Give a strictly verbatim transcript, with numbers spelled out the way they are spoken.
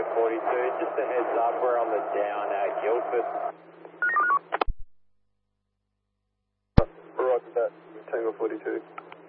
forty-two, just a heads up, we're on the down at Guildford. Roger that, Tango forty-two.